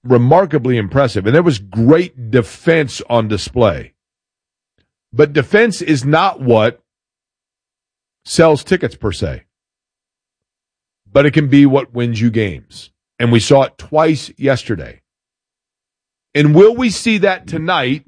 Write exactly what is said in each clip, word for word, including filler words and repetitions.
remarkably impressive, and there was great defense on display. But defense is not what sells tickets per se, but it can be what wins you games. And we saw it twice yesterday. And will we see that tonight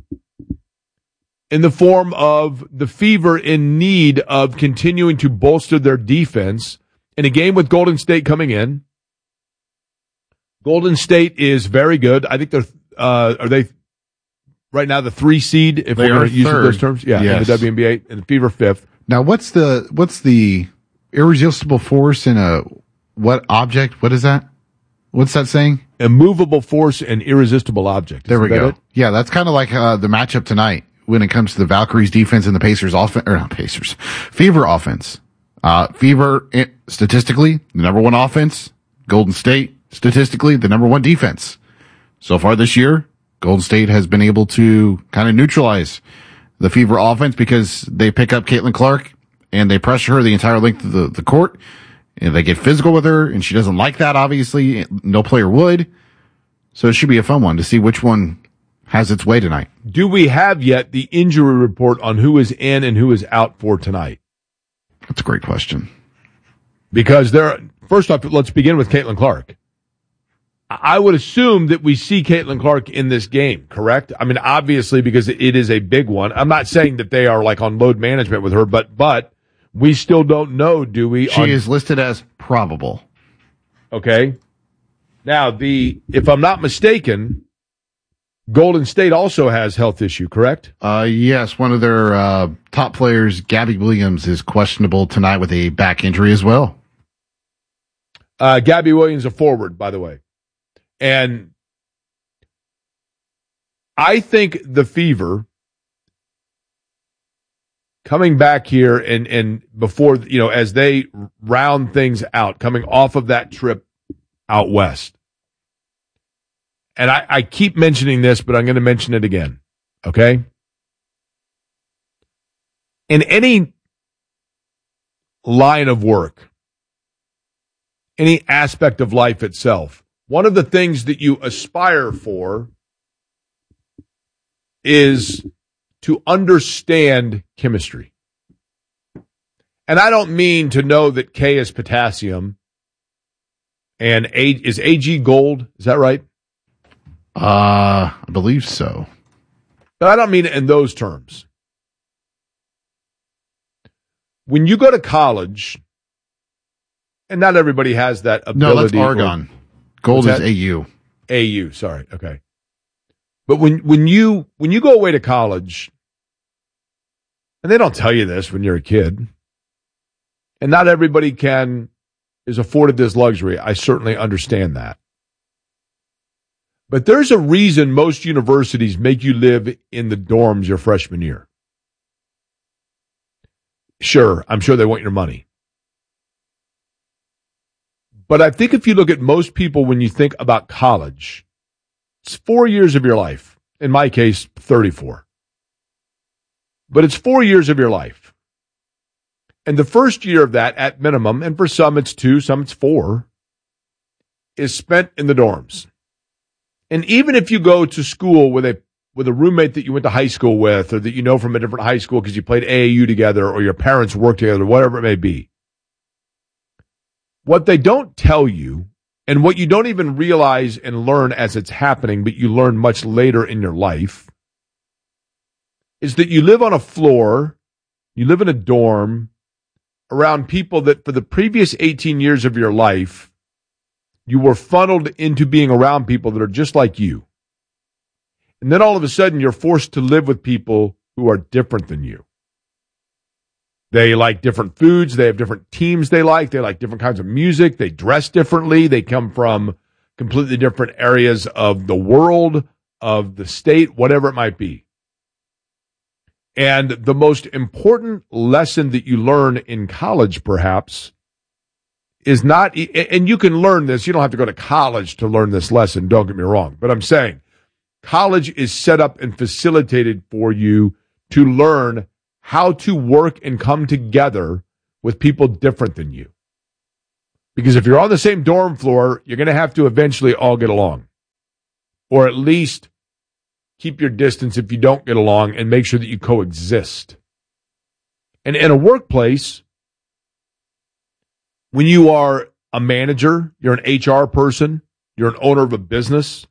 in the form of the Fever in need of continuing to bolster their defense in a game with Golden State coming in? Golden State is very good. I think they're, uh, are they right now the three seed, if they we're going to use those terms? Yeah, yes. In the W N B A, and the Fever fifth. Now, what's the, what's the irresistible force in a, what object? What is that? What's that saying? Immovable force and irresistible object. There we Isn't go. It? Yeah, that's kind of like uh, the matchup tonight when it comes to the Valkyries defense and the Pacers offense, or not Pacers, Fever offense. Uh, Fever, statistically, the number one offense. Golden State, statistically, the number one defense. So far this year, Golden State has been able to kind of neutralize the Fever offense because they pick up Caitlin Clark and they pressure her the entire length of the, the court. And they get physical with her, and she doesn't like that, obviously. No player would. So it should be a fun one to see which one has its way tonight. Do we have yet the injury report on who is in and who is out for tonight? That's a great question. Because there, first off, let's begin with Caitlin Clark. I would assume that we see Caitlin Clark in this game, correct? I mean, obviously, because it is a big one. I'm not saying that they are like on load management with her, but, but, we still don't know, do we? She on, is listed as probable. Okay. Now, the if I'm not mistaken, Golden State also has health issue, correct? Uh, yes, one of their uh, top players, Gabby Williams, is questionable tonight with a back injury as well. Uh, Gabby Williams, a forward, by the way. And I think the Fever, coming back here and, and before, you know, as they round things out, coming off of that trip out west. And I, I keep mentioning this, but I'm going to mention it again. Okay? In any line of work, any aspect of life itself, one of the things that you aspire for is to understand chemistry. And I don't mean to know that K is potassium and A, is A G gold? Is that right? Uh, I believe so. But I don't mean it in those terms. When you go to college, and not everybody has that ability. No, that's argon. Or, gold is A U. A U, sorry. Okay. But when, when you, when you go away to college, and they don't tell you this when you're a kid, and not everybody can, is afforded this luxury. I certainly understand that. But there's a reason most universities make you live in the dorms your freshman year. Sure, I'm sure they want your money. But I think if you look at most people when you think about college, it's four years of your life. In my case, thirty-four. But it's four years of your life. And the first year of that, at minimum, and for some it's two, some it's four, is spent in the dorms. And even if you go to school with a with a roommate that you went to high school with, or that you know from a different high school because you played A A U together, or your parents worked together, whatever it may be, what they don't tell you, and what you don't even realize and learn as it's happening, but you learn much later in your life, is that you live on a floor, you live in a dorm, around people that for the previous eighteen years of your life, you were funneled into being around people that are just like you. And then all of a sudden, you're forced to live with people who are different than you. They like different foods. They have different teams they like. They like different kinds of music. They dress differently. They come from completely different areas of the world, of the state, whatever it might be. And the most important lesson that you learn in college, perhaps, is not, and you can learn this, you don't have to go to college to learn this lesson, don't get me wrong, but I'm saying college is set up and facilitated for you to learn how to work and come together with people different than you. Because if you're on the same dorm floor, you're going to have to eventually all get along. or at least keep your distance if you don't get along and make sure that you coexist. And in a workplace, when you are a manager, you're an H R person, you're an owner of a business,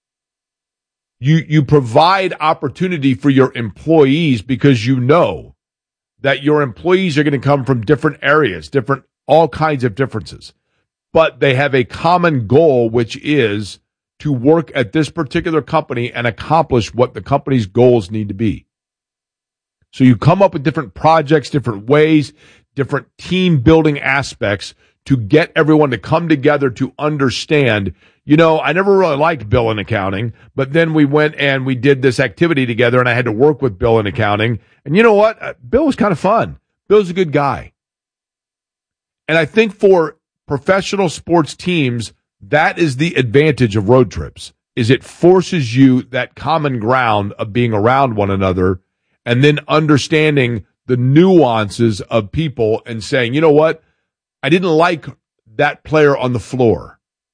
you you provide opportunity for your employees because you know that your employees are going to come from different areas, different, all kinds of differences. But they have a common goal, which is to work at this particular company and accomplish what the company's goals need to be. So you come up with different projects, different ways, different team building aspects to get everyone to come together to understand, you know, I never really liked Bill in accounting, but then we went and we did this activity together and I had to work with Bill in accounting. And you know what? Uh, Bill was kind of fun. Bill's a good guy. And I think for professional sports teams, that is the advantage of road trips, is it forces you that common ground of being around one another and then understanding the nuances of people and saying, you know what? I didn't like that player on the floor.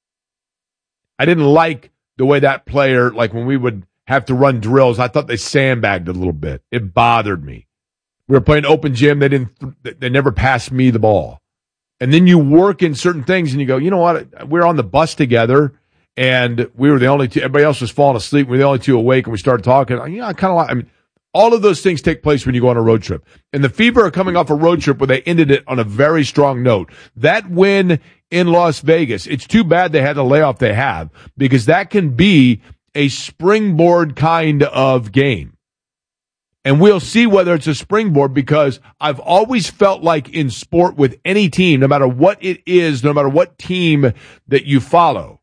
I didn't like the way that player, like when we would have to run drills, I thought they sandbagged a little bit. It bothered me. We were playing open gym. They didn't, they never passed me the ball. And then you work in certain things and you go, you know what? We're on the bus together and we were the only two, everybody else was falling asleep. We were the only two awake and we started talking. You know, I kind of like, I mean, all of those things take place when you go on a road trip. And the Fever are coming off a road trip where they ended it on a very strong note. That win in Las Vegas, it's too bad they had the layoff they have because that can be a springboard kind of game. And we'll see whether it's a springboard because I've always felt like in sport with any team, no matter what it is, no matter what team that you follow.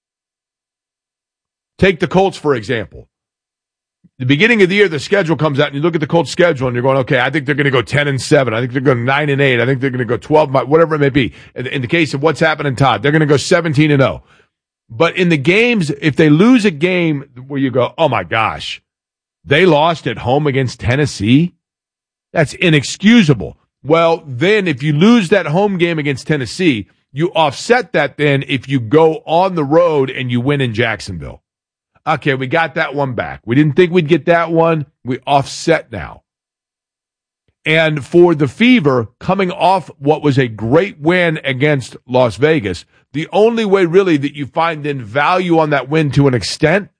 Take the Colts, for example. The beginning of the year, the schedule comes out, and you look at the Colts schedule, and you're going, okay, I think they're going to go ten and seven. I think they're going nine and eight. I think they're going to go twelve, whatever it may be. In, in the case of what's happening, Todd, they're going to go seventeen and oh. But in the games, if they lose a game where you go, oh my gosh, they lost at home against Tennessee? That's inexcusable. Well, then if you lose that home game against Tennessee, you offset that then if you go on the road and you win in Jacksonville. Okay, we got that one back. We didn't think we'd get that one. We offset now. And for the Fever, coming off what was a great win against Las Vegas, the only way really that you find then value on that win to an extent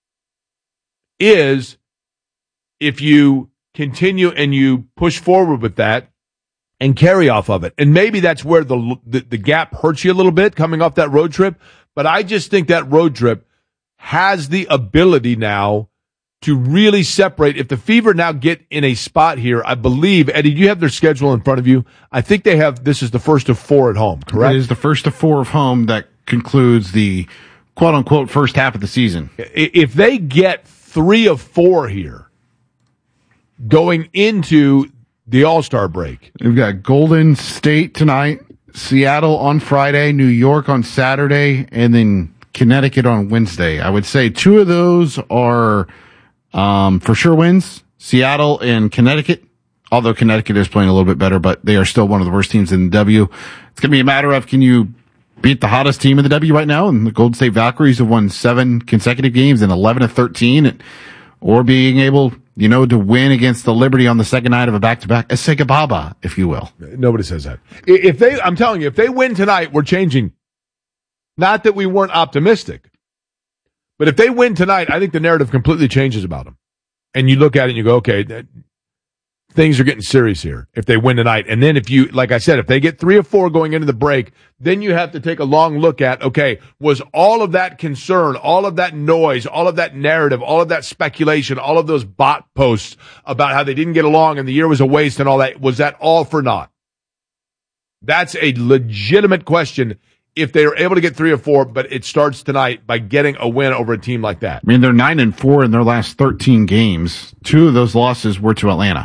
is if you continue and you push forward with that and carry off of it. And maybe that's where the, the, the gap hurts you a little bit coming off that road trip. But I just think that road trip has the ability now to really separate. If the Fever now get in a spot here, I believe, Eddie, do you have their schedule in front of you? I think they have, this is the first of four at home, correct? It is the first of four of home that concludes the quote-unquote first half of the season. If they get three of four here going into the All-Star break. We've got Golden State tonight, Seattle on Friday, New York on Saturday, and then Connecticut on Wednesday. I would say two of those are um, for sure wins, Seattle and Connecticut, although Connecticut is playing a little bit better, but they are still one of the worst teams in the W. It's going to be a matter of can you beat the hottest team in the W right now, and the Golden State Valkyries have won seven consecutive games and eleven of thirteen, and, or being able, you know, to win against the Liberty on the second night of a back-to-back, a Segababa, if you will. Nobody says that. If they, I'm telling you, if they win tonight, we're changing. Not that we weren't optimistic, but if they win tonight, I think the narrative completely changes about them. And you look at it and you go, okay, that, things are getting serious here if they win tonight. And then if you, like I said, if they get three or four going into the break, then you have to take a long look at, okay, was all of that concern, all of that noise, all of that narrative, all of that speculation, all of those bot posts about how they didn't get along and the year was a waste and all that, was that all for naught? That's a legitimate question. If they are able to get three or four, but it starts tonight by getting a win over a team like that. I mean, they're nine and four in their last thirteen games. Two of those losses were to Atlanta.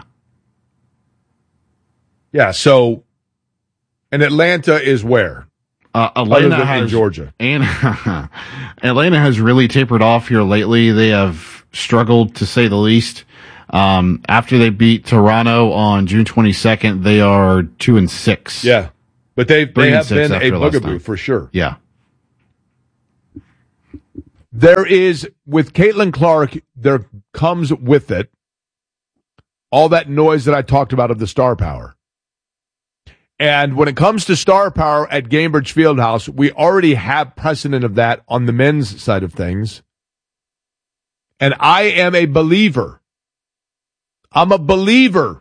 Yeah. So, and Atlanta is where? Uh, Atlanta has in Georgia, and Atlanta has really tapered off here lately. They have struggled to say the least. Um, after they beat Toronto on June twenty-second, they are two and six. Yeah. But they they have been a bugaboo for sure. Yeah. There is, with Caitlin Clark, there comes with it all that noise that I talked about of the star power. And when it comes to star power at Gainbridge Fieldhouse, we already have precedent of that on the men's side of things. And I am a believer. I'm a believer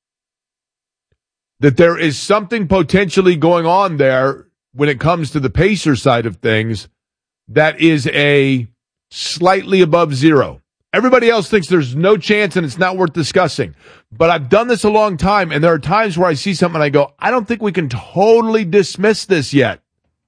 that there is something potentially going on there when it comes to the Pacer side of things that is a slightly above zero. Everybody else thinks there's no chance and it's not worth discussing. But I've done this a long time, and there are times where I see something and I go, I don't think we can totally dismiss this yet.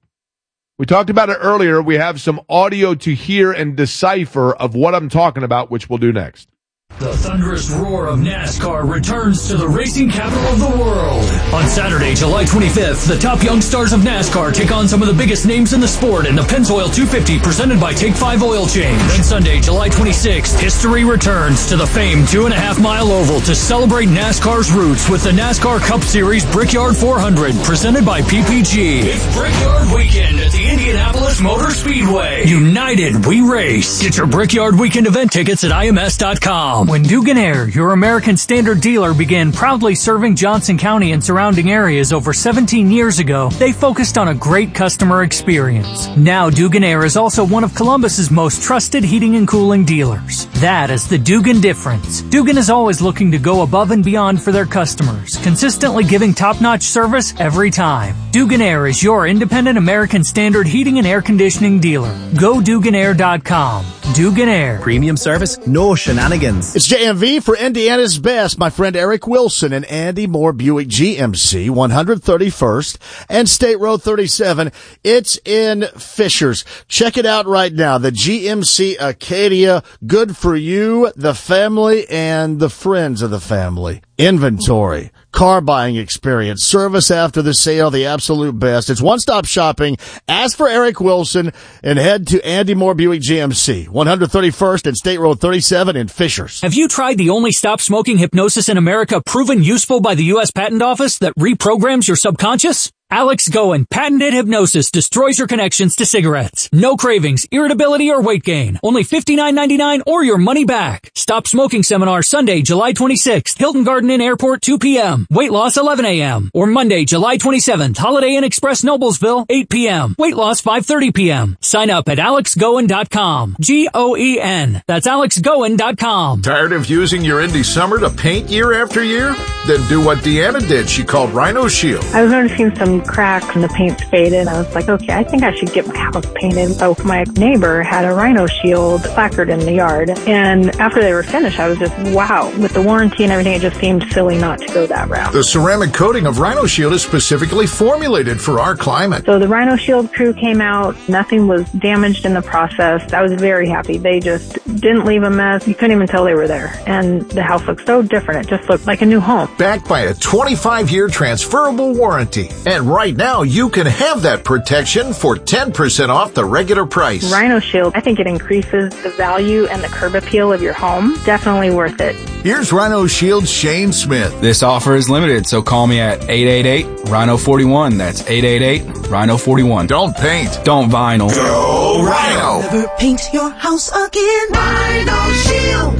We talked about it earlier. We have some audio to hear and decipher of what I'm talking about, which we'll do next. The thunderous roar of NASCAR returns to the racing capital of the world. On Saturday, July twenty-fifth, the top young stars of NASCAR take on some of the biggest names in the sport in the Pennzoil two fifty presented by Take five Oil Change. Then Sunday, July twenty-sixth, history returns to the famed two and a half mile oval to celebrate NASCAR's roots with the NASCAR Cup Series Brickyard four hundred presented by P P G. It's Brickyard Weekend at the Indianapolis Motor Speedway. United, we race. Get your Brickyard Weekend event tickets at I M S dot com. When Dugan-Air, your American Standard dealer, began proudly serving Johnson County and surrounding areas over seventeen years ago, they focused on a great customer experience. Now Dugan-Air is also one of Columbus's most trusted heating and cooling dealers. That is the Dugan difference. Dugan is always looking to go above and beyond for their customers, consistently giving top-notch service every time. Dugan-Air is your independent American Standard heating and air conditioning dealer. Go Dugan Air dot com. Dugan-Air. Premium service, no shenanigans. It's J M V for Indiana's best. My friend Eric Wilson and Andy Moore Buick G M C, one thirty-first and State Road thirty-seven. It's in Fishers. Check it out right now. The G M C Acadia, good for you, the family, and the friends of the family. Inventory, car buying experience, service after the sale, the absolute best. It's one-stop shopping. Ask for Eric Wilson and head to Andy Moore Buick G M C, one thirty-first and State Road thirty-seven in Fishers. Have you tried the only stop smoking hypnosis in America proven useful by the U S Patent Office that reprograms your subconscious? Alex Goen, patented hypnosis destroys your connections to cigarettes. No cravings, irritability, or weight gain. Only fifty-nine ninety-nine or your money back. Stop Smoking Seminar Sunday, July twenty-sixth, Hilton Garden Inn Airport, two p.m. Weight loss, eleven a.m. Or Monday, July twenty-seventh, Holiday Inn Express Noblesville, eight p.m. Weight loss, five thirty p.m. Sign up at alex goen dot com. G O E N. That's alex goen dot com. Tired of using your Indy Summer to paint year after year? Then do what Deanna did. She called Rhino Shield. I was noticing some cracks and the paint's faded. I was like, okay, I think I should get my house painted. So my neighbor had a Rhino Shield placard in the yard. And after they were finished, I was just, wow. With the warranty and everything, it just seemed silly not to go that route. The ceramic coating of Rhino Shield is specifically formulated for our climate. So the Rhino Shield crew came out. Nothing was damaged in the process. I was very happy. They just didn't leave a mess. You couldn't even tell they were there. And the house looked so different. It just looked like a new home. Backed by a twenty-five year transferable warranty. And right now, you can have that protection for ten percent off the regular price. Rhino Shield, I think it increases the value and the curb appeal of your home. Definitely worth it. Here's Rhino Shield's Shane Smith. This offer is limited, so call me at eight eight eight, Rhino forty-one. That's eight eight eight, Rhino forty-one. Don't paint. Don't vinyl. Go Rhino. Never paint your house again. Rhino Shield.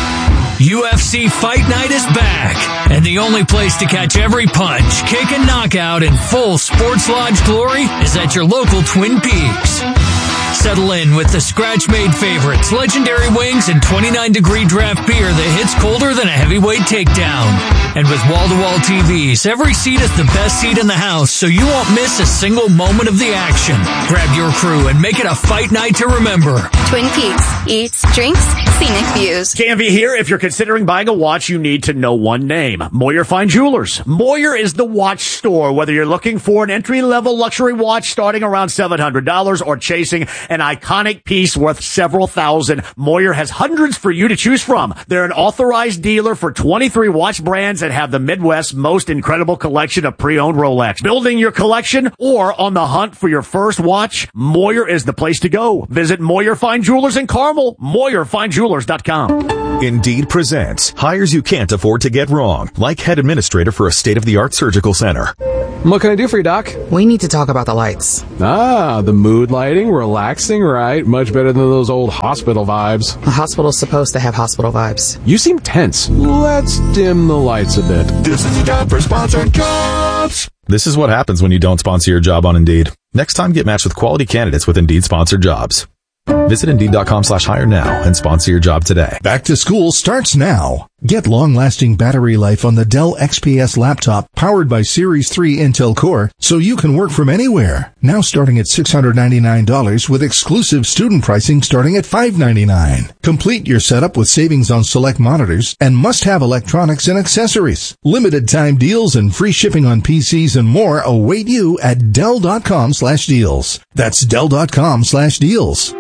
U F C Fight Night is back, and the only place to catch every punch, kick, and knockout in full Sports Lodge glory is at your local Twin Peaks. Settle in with the scratch-made favorites, legendary wings, and twenty-nine degree draft beer that hits colder than a heavyweight takedown. And with wall-to-wall T Vs, every seat is the best seat in the house, so you won't miss a single moment of the action. Grab your crew and make it a fight night to remember. Twin Peaks. Eats, drinks, scenic views. J M V here. If you're considering buying a watch, you need to know one name. Moyer Fine Jewelers. Moyer is the watch store. Whether you're looking for an entry-level luxury watch starting around seven hundred dollars or chasing an iconic piece worth several thousand, Moyer has hundreds for you to choose from. They're an authorized dealer for twenty-three watch brands that have the Midwest's most incredible collection of pre-owned Rolex. Building your collection or on the hunt for your first watch, Moyer is the place to go. Visit Moyer Fine Jewelers in Carmel, moyer fine jewelers dot com. Indeed presents hires you can't afford to get wrong, like head administrator for a state-of-the-art surgical center. What can I do for you, Doc? We need to talk about the lights. Ah, the mood lighting, relaxing, right? Much better than those old hospital vibes. A hospital's supposed to have hospital vibes. You seem tense. Let's dim the lights a bit. This is the time for sponsored jobs. This is what happens when you don't sponsor your job on Indeed. Next time, get matched with quality candidates with Indeed sponsored jobs. Visit Indeed.com slash hire now and sponsor your job today. Back to school starts now. Get long-lasting battery life on the Dell X P S laptop powered by Series three Intel Core so you can work from anywhere. Now starting at six hundred ninety-nine dollars with exclusive student pricing starting at five hundred ninety-nine dollars. Complete your setup with savings on select monitors and must-have electronics and accessories. Limited time deals and free shipping on P Cs and more await you at Dell.com slash deals. That's Dell.com slash deals.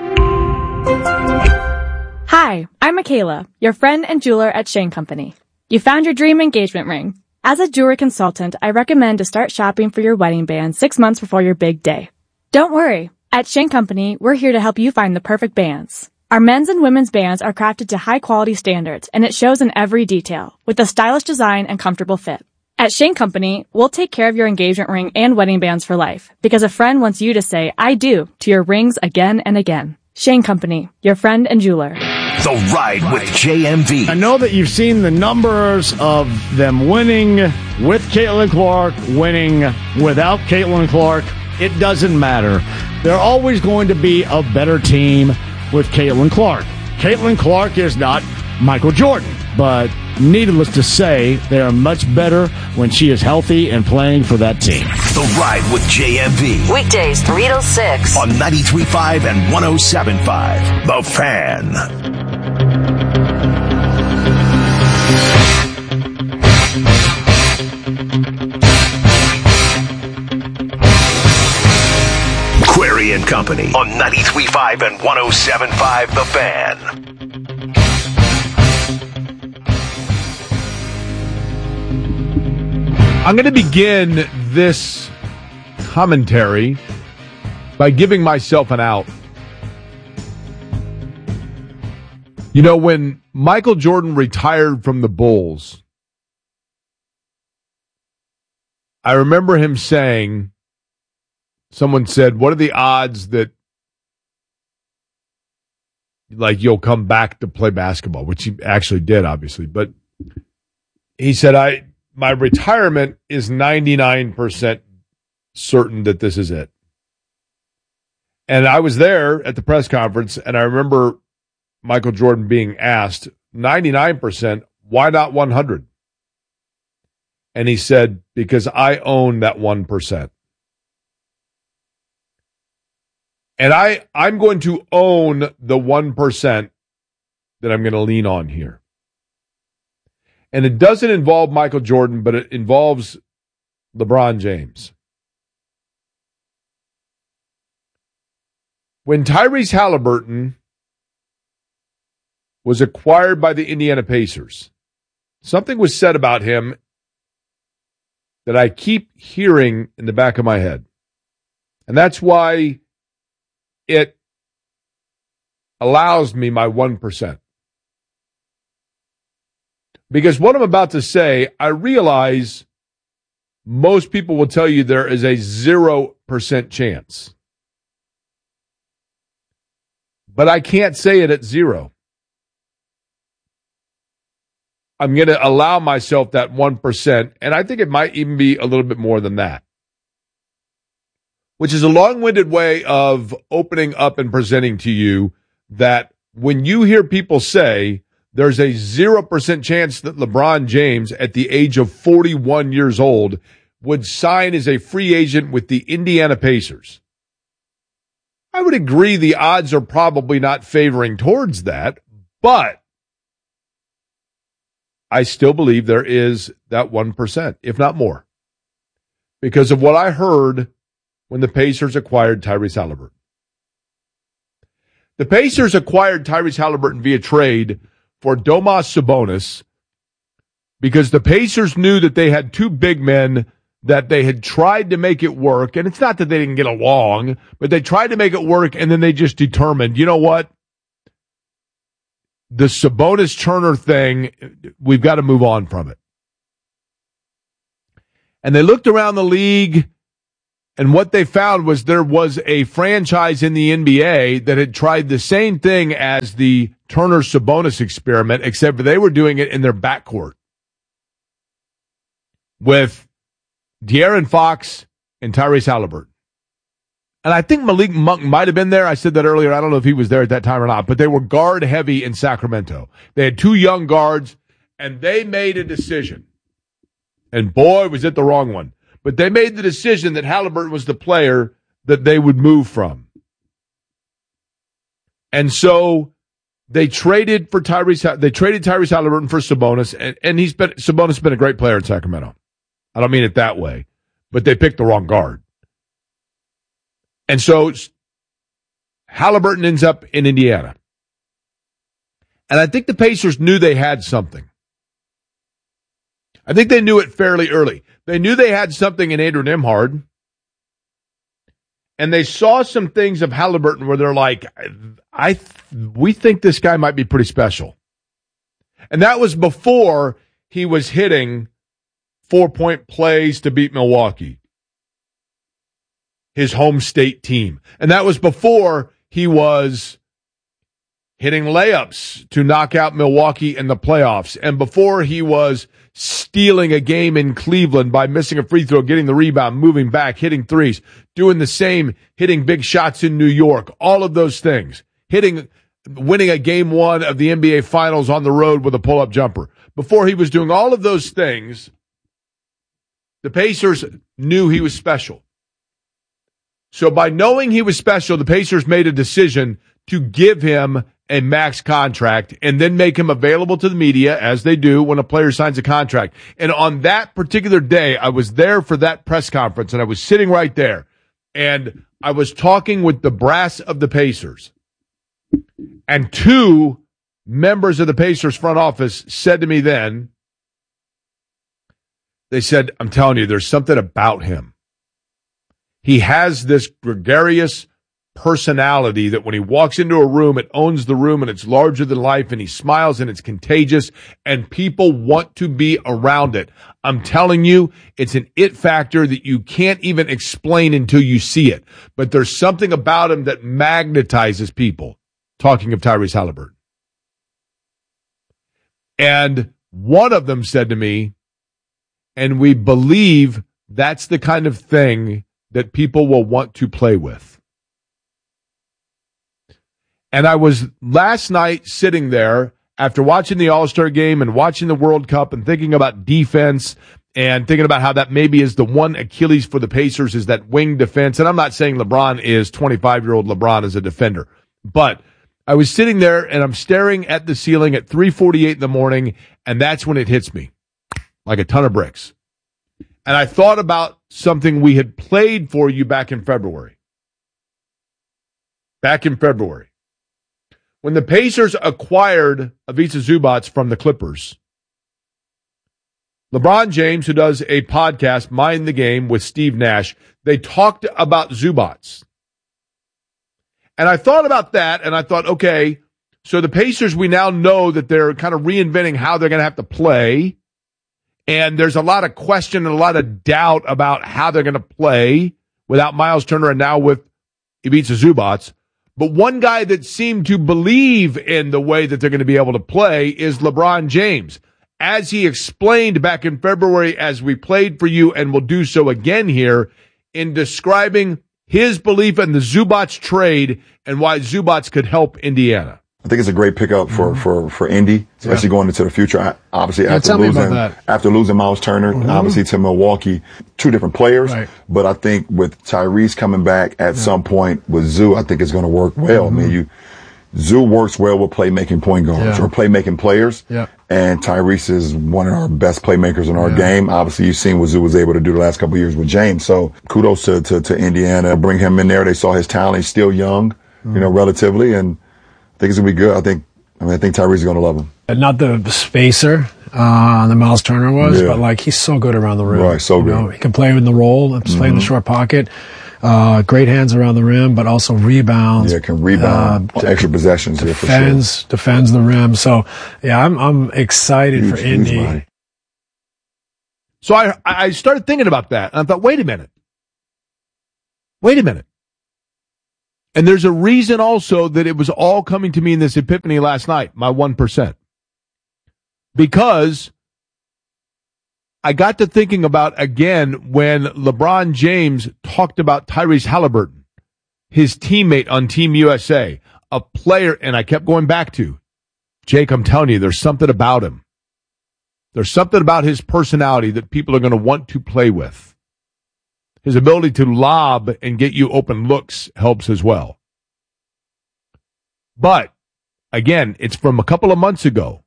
Hi, I'm Michaela, your friend and jeweler at Shane Company. You found your dream engagement ring. As a jewelry consultant, I recommend to start shopping for your wedding band six months before your big day. Don't worry. At Shane Company, we're here to help you find the perfect bands. Our men's and women's bands are crafted to high-quality standards, and it shows in every detail, with a stylish design and comfortable fit. At Shane Company, we'll take care of your engagement ring and wedding bands for life, because a friend wants you to say, I do, to your rings again and again. Shane Company, your friend and jeweler. The Ride with J M V. I know that you've seen the numbers of them winning with Caitlin Clark, winning without Caitlin Clark. It doesn't matter. They're always going to be a better team with Caitlin Clark. Caitlin Clark is not Michael Jordan, but needless to say, they are much better when she is healthy and playing for that team. The Ride with J M V. Weekdays three to six. On ninety-three point five and one oh seven point five. The Fan. Query and Company on ninety-three point five and one oh seven point five. The Fan. I'm going to begin this commentary by giving myself an out. You know, when Michael Jordan retired from the Bulls, I remember him saying, someone said, what are the odds that, like, you'll come back to play basketball, which he actually did, obviously. But he said, I, my retirement is ninety-nine percent certain that this is it. And I was there at the press conference, and I remember Michael Jordan being asked, ninety-nine percent, why not one hundred? And he said, because I own that one percent. And I, I'm going to own the one percent that I'm going to lean on here. And it doesn't involve Michael Jordan, but it involves LeBron James. When Tyrese Halliburton was acquired by the Indiana Pacers, something was said about him that I keep hearing in the back of my head. And that's why it allows me my one percent. Because what I'm about to say, I realize most people will tell you there is a zero percent chance. But I can't say it at zero. I'm going to allow myself that one percent, and I think it might even be a little bit more than that. Which is a long-winded way of opening up and presenting to you that when you hear people say there's a zero percent chance that LeBron James, at the age of forty-one years old, would sign as a free agent with the Indiana Pacers, I would agree the odds are probably not favoring towards that, but I still believe there is that one percent, if not more, because of what I heard when the Pacers acquired Tyrese Halliburton. The Pacers acquired Tyrese Halliburton via trade for Domas Sabonis because the Pacers knew that they had two big men that they had tried to make it work. And it's not that they didn't get along, but they tried to make it work, and then they just determined, you know what? The Sabonis-Turner thing, we've got to move on from it. And they looked around the league, and what they found was there was a franchise in the N B A that had tried the same thing as the Turner-Sabonis experiment, except for they were doing it in their backcourt with De'Aaron Fox and Tyrese Halliburton. And I think Malik Monk might have been there. I said that earlier. I don't know if he was there at that time or not, but they were guard heavy in Sacramento. They had two young guards, and they made a decision. And boy, was it the wrong one. But they made the decision that Halliburton was the player that they would move from. And so they traded for Tyrese, they traded Tyrese Halliburton for Sabonis, and, and he's been, Sabonis has been a great player in Sacramento. I don't mean it that way, but they picked the wrong guard. And so Halliburton ends up in Indiana. And I think the Pacers knew they had something. I think they knew it fairly early. They knew they had something in Adrian Nembhard. And they saw some things of Halliburton where they're like, I, we think this guy might be pretty special. And that was before he was hitting four-point plays to beat Milwaukee, his home state team. And that was before he was hitting layups to knock out Milwaukee in the playoffs, and before he was stealing a game in Cleveland by missing a free throw, getting the rebound, moving back, hitting threes, doing the same, hitting big shots in New York, all of those things, hitting, winning a game one of the N B A Finals on the road with a pull-up jumper. Before he was doing all of those things, the Pacers knew he was special. So by knowing he was special, the Pacers made a decision to give him a max contract and then make him available to the media, as they do when a player signs a contract. And on that particular day, I was there for that press conference, and I was sitting right there, and I was talking with the brass of the Pacers. And two members of the Pacers front office said to me then, they said, I'm telling you, there's something about him. He has this gregarious personality that when he walks into a room, it owns the room and it's larger than life, and he smiles and it's contagious and people want to be around it. I'm telling you, it's an it factor that you can't even explain until you see it. But there's something about him that magnetizes people. Talking of Tyrese Halliburton. And one of them said to me, and we believe that's the kind of thing that people will want to play with. And I was last night sitting there after watching the All-Star game and watching the World Cup and thinking about defense and thinking about how that maybe is the one Achilles for the Pacers is that wing defense. And I'm not saying LeBron is twenty-five-year-old LeBron as a defender, but I was sitting there and I'm staring at the ceiling at three forty-eight in the morning, and that's when it hits me like a ton of bricks. And I thought about something we had played for you back in February. Back in February. When the Pacers acquired Ivica Zubac from the Clippers, LeBron James, who does a podcast, Mind the Game, with Steve Nash, they talked about Zubac. And I thought about that, and I thought, okay, so the Pacers, we now know that they're kind of reinventing how they're going to have to play. And there's a lot of question and a lot of doubt about how they're going to play without Miles Turner and now with Ivica Zubac. But one guy that seemed to believe in the way that they're going to be able to play is LeBron James. As he explained back in February, as we played for you and will do so again here, in describing his belief in the Zubac trade and why Zubac could help Indiana. I think it's a great pickup for, mm-hmm. for, for Indy, especially yeah. going into the future. Obviously, yeah, after losing, after losing Miles Turner, mm-hmm. obviously to Milwaukee, two different players. Right. But I think with Tyrese coming back at yeah. some point with Zoo, I think it's going to work well. Mm-hmm. I mean, you, Zoo works well with playmaking point guards yeah. or playmaking players. Yeah. And Tyrese is one of our best playmakers in our yeah. game. Obviously, you've seen what Zoo was able to do the last couple of years with James. So kudos to, to, to Indiana. Bring him in there. They saw his talent. He's still young, mm-hmm. you know, relatively. And I think it's going to be good. I think, I mean, I think Tyrese is going to love him. Not the spacer, uh, that Miles Turner was, yeah. but like, he's so good around the rim. Right, so you good. Know, he can play in the role, play mm-hmm. in the short pocket. Uh, great hands around the rim, but also rebounds. Yeah, can rebound uh, extra possessions. Defends, yeah, for sure. defends the rim. So, yeah, I'm, I'm excited huge, for Indy. So I, I started thinking about that, and I thought, wait a minute. Wait a minute. And there's a reason also that it was all coming to me in this epiphany last night, my one percent. Because I got to thinking about, again, when LeBron James talked about Tyrese Halliburton, his teammate on Team U S A, a player, and I kept going back to, Jake, I'm telling you, there's something about him. There's something about his personality that people are going to want to play with. His ability to lob and get you open looks helps as well. But, again, it's from a couple of months ago.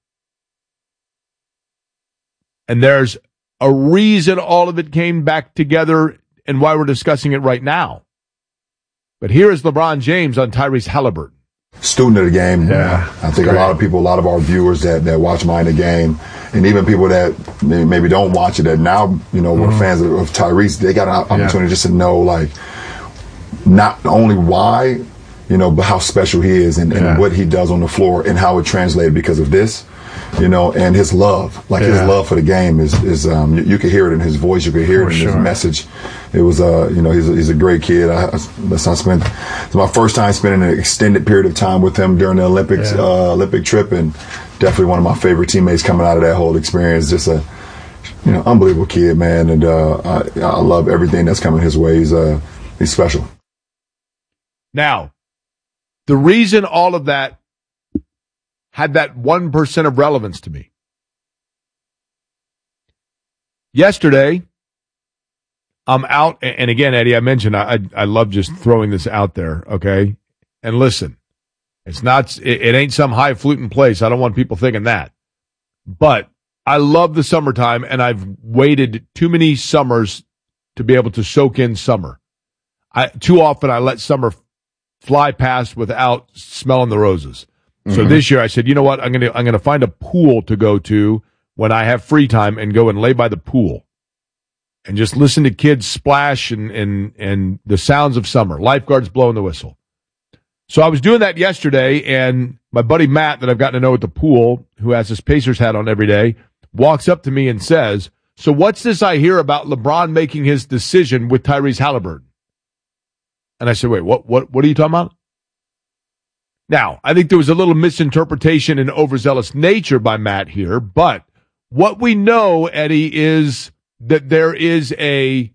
And there's a reason all of it came back together and why we're discussing it right now. But here is LeBron James on Tyrese Halliburton. Student of the game. Yeah, I think great. a lot of people, a lot of our viewers that, that watch mine the game, and even people that maybe, maybe don't watch it, that now, you know, were Mm-hmm. fans of, of Tyrese, they got an opportunity Yeah. just to know, like, not only why, you know, but how special he is and, and Yeah. what he does on the floor and how it translated because of this, you know, and his love. Like, his Yeah. love for the game is, is um, you, you could hear it in his voice, you could hear For it in sure. his message. It was, uh, you know, he's a, he's a great kid. I, I, I spent, it's my first time spending an extended period of time with him during the Olympics, Yeah. uh, Olympic trip, and definitely one of my favorite teammates coming out of that whole experience. Just a, you know, unbelievable kid, man, and uh, I, I love everything that's coming his way. He's, uh, he's special. Now, the reason all of that had that one percent of relevance to me. Yesterday, I'm out, and again, Eddie, I mentioned I, I I love just throwing this out there, okay? And listen, it's not, it, it ain't some highfalutin place. I don't want people thinking that. But I love the summertime, and I've waited too many summers to be able to soak in summer. I too often I let summer fly past without smelling the roses. So Mhm. this year I said, you know what? I'm gonna I'm gonna find a pool to go to when I have free time and go and lay by the pool and just listen to kids splash and and and the sounds of summer. Lifeguards blowing the whistle. So I was doing that yesterday, and my buddy Matt, that I've gotten to know at the pool, who has his Pacers hat on every day, walks up to me and says, "So what's this I hear about LeBron making his decision with Tyrese Halliburton?" And I said, "Wait, what? What? What are you talking about?" Now, I think there was a little misinterpretation and overzealous nature by Matt here, but what we know, Eddie, is that there is a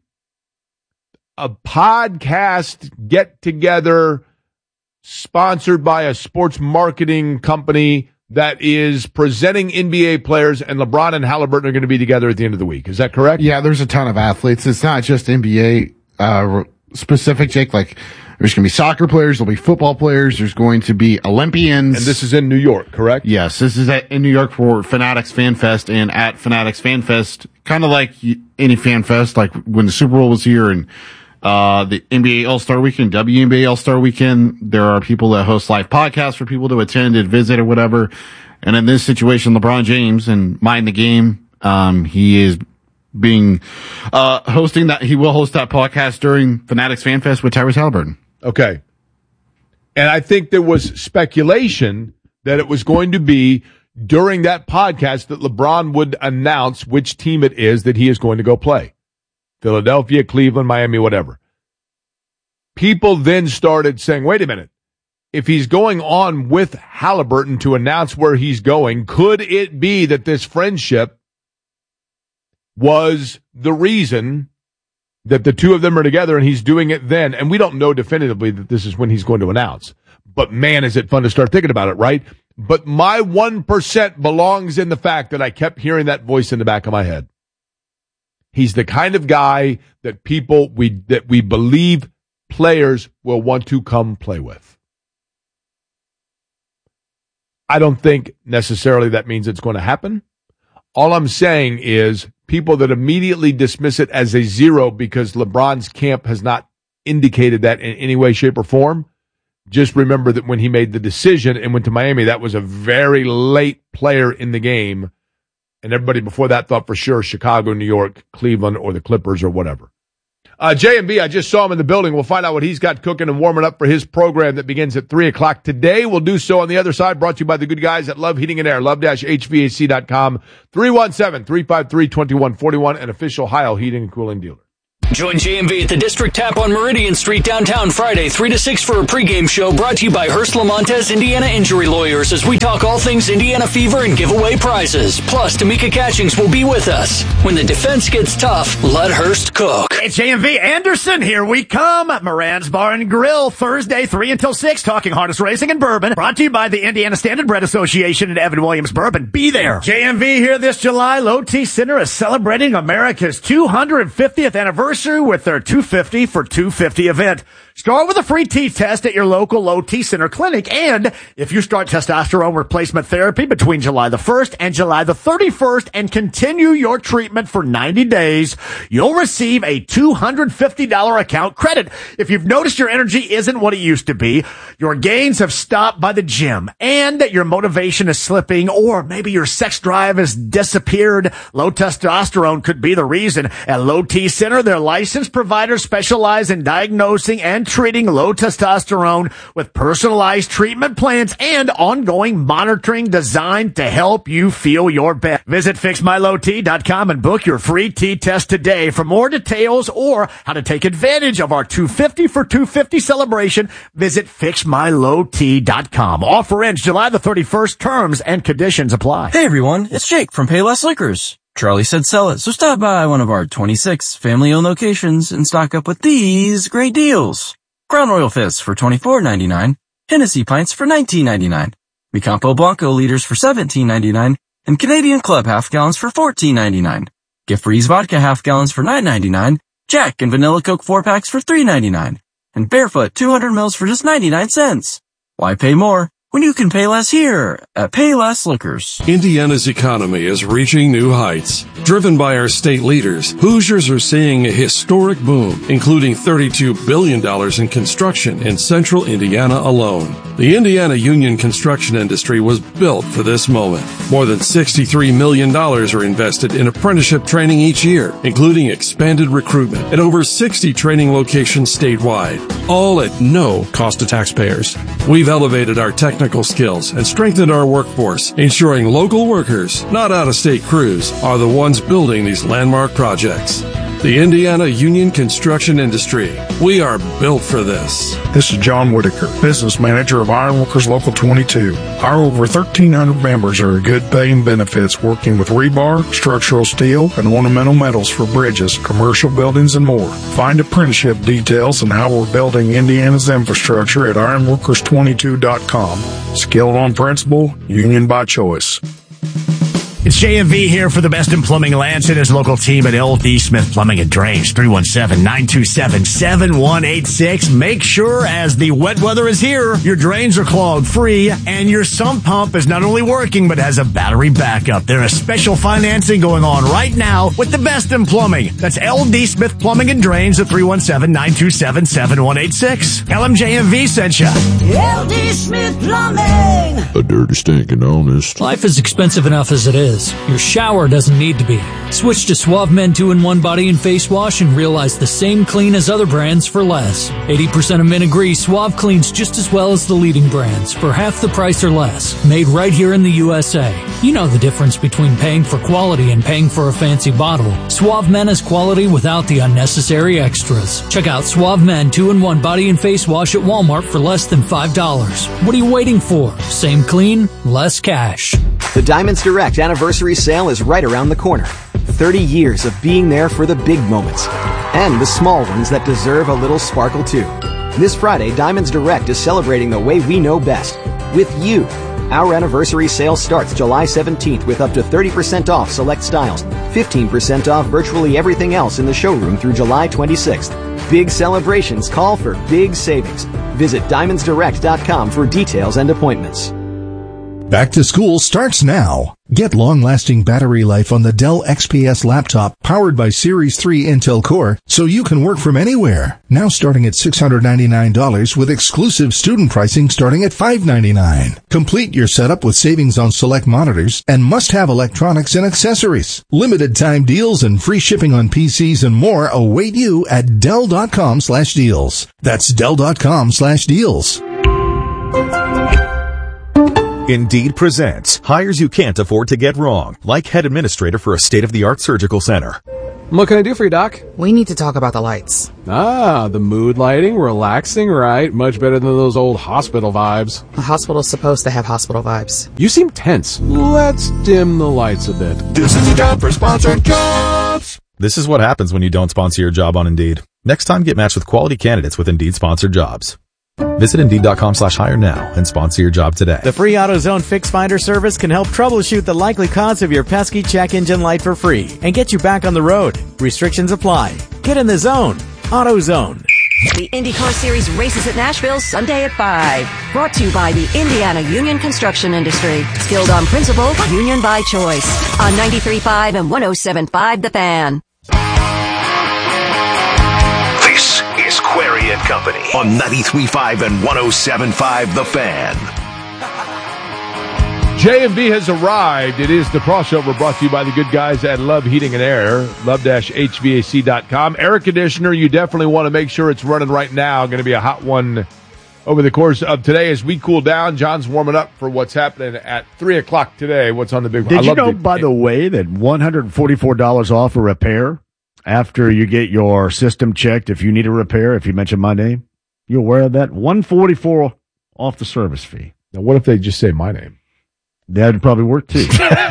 a podcast get-together sponsored by a sports marketing company that is presenting N B A players, and LeBron and Halliburton are going to be together at the end of the week. Is that correct? Yeah, there's a ton of athletes. It's not just N B A uh, specific, Jake. Like, there's going to be soccer players, there'll be football players, there's going to be Olympians. And this is in New York, correct? Yes, this is at, in New York for Fanatics Fan Fest, and at Fanatics Fan Fest, kind of like any fan fest, like when the Super Bowl was here and uh the N B A All-Star Weekend, W N B A All-Star Weekend, there are people that host live podcasts for people to attend and visit or whatever. And in this situation, LeBron James and Mind the Game, um, he is being uh hosting that. He will host that podcast during Fanatics Fan Fest with Tyrese Halliburton. Okay. And I think there was speculation that it was going to be during that podcast that LeBron would announce which team it is that he is going to go play. Philadelphia, Cleveland, Miami, whatever. People then started saying, wait a minute. If he's going on with Halliburton to announce where he's going, could it be that this friendship was the reason that the two of them are together and he's doing it then? And we don't know definitively that this is when he's going to announce. But man, is it fun to start thinking about it, right? But my one percent belongs in the fact that I kept hearing that voice in the back of my head. He's the kind of guy that people, we that we believe players will want to come play with. I don't think necessarily that means it's going to happen. All I'm saying is people that immediately dismiss it as a zero because LeBron's camp has not indicated that in any way, shape, or form, just remember that when he made the decision and went to Miami, that was a very late player in the game. And everybody before that thought for sure Chicago, New York, Cleveland, or the Clippers or whatever. Uh, J M B, I just saw him in the building. We'll find out what he's got cooking and warming up for his program that begins at three o'clock today. We'll do so on the other side, brought to you by the good guys at Love Heating and Air, love dash H V A C dot com, three one seven, three five three, two one four one, an official Heil Heating and Cooling dealer. Join J M V at the District Tap on Meridian Street downtown Friday, three to six for a pregame show brought to you by Hearst Lamontes Indiana Injury Lawyers as we talk all things Indiana Fever and give away prizes. Plus, Tamika Catchings will be with us. When the defense gets tough, let Hearst cook. It's J M V Anderson. Here we come. Moran's Bar and Grill, Thursday, three until six, talking harness racing and bourbon. Brought to you by the Indiana Standard Bread Association and Evan Williams Bourbon. Be there. J M V here this July. Low T Center is celebrating America's two hundred fiftieth anniversary with their two fifty for two fifty event. Start with a free T test at your local Low T Center clinic. And if you start testosterone replacement therapy between July the first and July the thirty-first and continue your treatment for ninety days, you'll receive a two hundred fifty dollars account credit. If you've noticed your energy isn't what it used to be, your gains have stopped by the gym, and that your motivation is slipping, or maybe your sex drive has disappeared, low testosterone could be the reason. At Low T Center, their licensed providers specialize in diagnosing and treating low testosterone with personalized treatment plans and ongoing monitoring designed to help you feel your best. Visit fix my low t dot com and book your free T test today. For more details or how to take advantage of our two fifty for two fifty celebration, visit fix my low t dot com. Offer ends July the thirty-first. Terms and conditions apply. Hey everyone, it's Jake from Payless Liquors. Charlie said sell it, so stop by one of our twenty-six family-owned locations and stock up with these great deals. Crown Royal Fists for twenty-four ninety-nine, Hennessy Pints for nineteen ninety-nine, Mi Campo Blanco liters for seventeen ninety-nine, and Canadian Club half gallons for fourteen ninety-nine. Gift Freeze Vodka half gallons for nine ninety-nine, Jack and Vanilla Coke four packs for three ninety-nine, and Barefoot two hundred mils for just ninety-nine cents. Why pay more when you can pay less here at Payless Liquors? Indiana's economy is reaching new heights. Driven by our state leaders, Hoosiers are seeing a historic boom, including thirty-two billion dollars in construction in central Indiana alone. The Indiana union construction industry was built for this moment. More than sixty-three million dollars are invested in apprenticeship training each year, including expanded recruitment at over sixty training locations statewide, all at no cost to taxpayers. We've elevated our technical skills and strengthened our workforce, ensuring local workers, not out-of-state crews, are the ones building these landmark projects. The Indiana Union Construction Industry. We are built for this. This is John Whitaker, business manager of Ironworkers Local twenty-two. Our over thirteen hundred members are good pay and benefits working with rebar, structural steel, and ornamental metals for bridges, commercial buildings, and more. Find apprenticeship details and how we're building Indiana's infrastructure at ironworkers twenty-two dot com. Skilled on principle, union by choice. It's J M V here for the best in plumbing. Lance and his local team at L D Smith Plumbing and Drains, three one seven, nine two seven, seven one eight six. Make sure as the wet weather is here, your drains are clog free and your sump pump is not only working but has a battery backup. There is special financing going on right now with the best in plumbing. That's L D Smith Plumbing and Drains at three one seven, nine two seven, seven one eight six. Tell them J M V sent you. L D Smith Plumbing. A dirty, stinking honest. Life is expensive enough as it is. Your shower doesn't need to be. Switch to Suave Men two in one body and face wash and realize the same clean as other brands for less. eighty percent of men agree Suave cleans just as well as the leading brands for half the price or less. Made right here in the U S A. You know the difference between paying for quality and paying for a fancy bottle. Suave Men is quality without the unnecessary extras. Check out Suave Men two in one body and face wash at Walmart for less than five dollars. What are you waiting for? Same clean, less cash. The Diamonds Direct anniversary sale is right around the corner. thirty years of being there for the big moments and the small ones that deserve a little sparkle too. This Friday, Diamonds Direct is celebrating the way we know best, with you. Our anniversary sale starts July seventeenth with up to thirty percent off select styles, fifteen percent off virtually everything else in the showroom through July twenty-sixth. Big celebrations call for big savings. Visit diamonds direct dot com for details and appointments. Back to school starts now. Get long-lasting battery life on the Dell X P S laptop powered by Series three Intel Core so you can work from anywhere. Now starting at six hundred ninety-nine dollars with exclusive student pricing starting at five hundred ninety-nine dollars. Complete your setup with savings on select monitors and must-have electronics and accessories. Limited time deals and free shipping on P Cs and more await you at Dell.com slash deals. That's Dell.com slash deals. Indeed presents hires you can't afford to get wrong, like head administrator for a state-of-the-art surgical center. What can I do for you, Doc? We need to talk about the lights. Ah, the mood lighting, relaxing, right? Much better than those old hospital vibes. A hospital's supposed to have hospital vibes. You seem tense. Let's dim the lights a bit. This is the job for sponsored jobs. This is what happens when you don't sponsor your job on Indeed. Next time, get matched with quality candidates with Indeed sponsored jobs. Visit Indeed.com slash hire now and sponsor your job today. The free AutoZone Fix Finder service can help troubleshoot the likely cause of your pesky check engine light for free and get you back on the road. Restrictions apply. Get in the zone. AutoZone. The IndyCar Series races at Nashville Sunday at five. Brought to you by the Indiana Union Construction Industry. Skilled on principle, union by choice. On ninety-three point five and one oh seven point five The Fan. This is Query and Company on ninety-three point five and one oh seven point five The Fan. J M B has arrived. It is the crossover brought to you by the good guys at Love Heating and Air, love H V A C dot com. Air conditioner, you definitely want to make sure it's running right now. Going to be a hot one over the course of today as we cool down. John's warming up for what's happening at three o'clock today. What's on the big one? Did you know, by the way, that one hundred forty-four dollars off a repair after you get your system checked? If you need a repair, if you mention my name, you aware of that? one hundred forty-four dollars off the service fee. Now, what if they just say my name? That'd probably work too.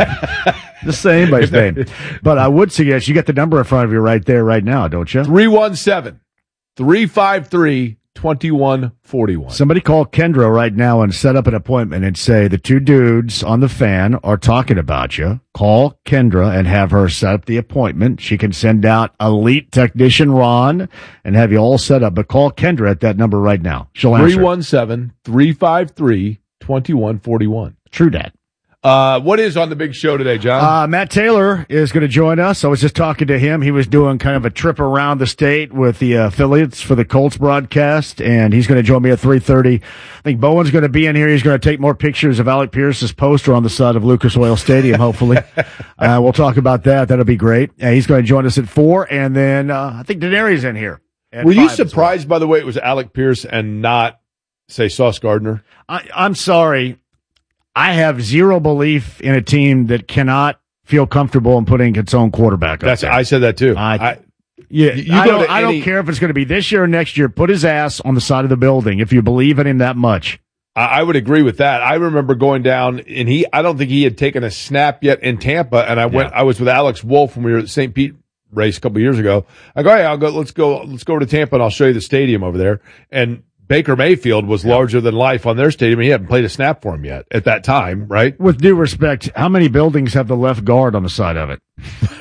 Just say anybody's name. But I would suggest you get the number in front of you right there, right now, don't you? three one seven, three five three, two one four one. Somebody call Kendra right now and set up an appointment and say the two dudes on the fan are talking about you. Call Kendra and have her set up the appointment. She can send out elite technician Ron and have you all set up. But call Kendra at that number right now. She'll answer. three one seven, three five three, two one four one. True dat. Uh, what is on the big show today, John? Uh, Matt Taylor is going to join us. I was just talking to him. He was doing kind of a trip around the state with the uh, affiliates for the Colts broadcast, and he's going to join me at three thirty. I think Bowen's going to be in here. He's going to take more pictures of Alec Pierce's poster on the side of Lucas Oil Stadium, hopefully. uh, we'll talk about that. That'll be great. Uh, he's going to join us at four, and then uh, I think Denari's in here. Were you surprised, well. by the way, it was Alec Pierce and not, say, Sauce Gardner? I, I'm sorry. I have zero belief in a team that cannot feel comfortable in putting its own quarterback up That's, there. I said that too. I, I, yeah, you I, go don't, to I any, don't care if it's going to be this year or next year. Put his ass on the side of the building if you believe in him that much. I, I would agree with that. I remember going down, and he. I don't think he had taken a snap yet in Tampa, and I went. Yeah. I was with Alex Wolf when we were at the Saint Pete race a couple of years ago. I go, hey, I'll go. Let's go. Let's go to Tampa, and I'll show you the stadium over there. And Baker Mayfield was yeah. larger than life on their stadium. He hadn't played a snap for him yet at that time, right? With due respect, how many buildings have the left guard on the side of it?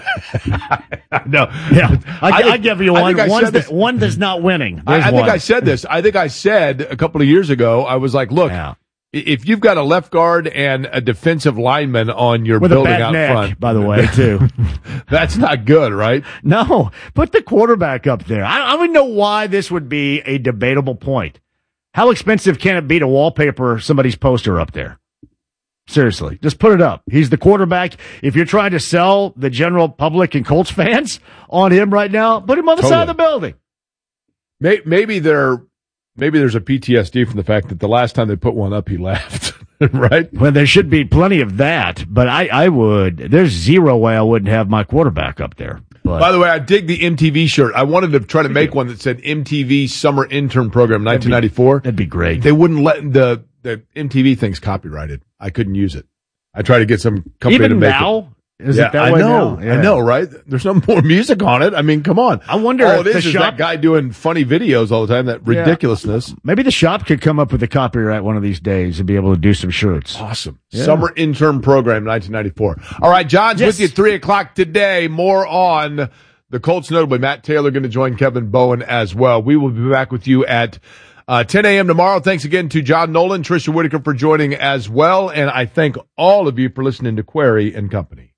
No. Yeah. I, I, I give you one. One, this, one that's not winning. I, I think one. I said this. I think I said a couple of years ago, I was like, look, yeah. if you've got a left guard and a defensive lineman on your With building a bad out neck, front, by the way, too. That's not good, right? No. Put the quarterback up there. I, I don't know why this would be a debatable point. How expensive can it be to wallpaper somebody's poster up there? Seriously, just put it up. He's the quarterback. If you're trying to sell the general public and Colts fans on him right now, put him on the totally. side of the building. Maybe there, maybe there's a P T S D from the fact that the last time they put one up, he left. Right? Well, there should be plenty of that, but I, I would. There's zero way I wouldn't have my quarterback up there. But. By the way, I dig the M T V shirt. I wanted to try to make one that said M T V Summer Intern Program nineteen ninety-four. That'd be, that'd be great. They wouldn't let the, the M T V thing's copyrighted. I couldn't use it. I tried to get some company Even to make now? it. Is yeah, it that I way know, now? Yeah. I know, right? There's no more music on it. I mean, come on. I wonder all if it the is is shop, that guy doing funny videos all the time, that ridiculousness. Yeah. Maybe the shop could come up with a copyright one of these days and be able to do some shirts. Awesome. Yeah. Summer Intern Program nineteen ninety-four. All right, John's yes. with you at three o'clock today. More on the Colts, notably Matt Taylor going to join Kevin Bowen as well. We will be back with you at Uh, ten a.m. tomorrow. Thanks again to John Nolan, Tricia Whitaker for joining as well. And I thank all of you for listening to Query and Company.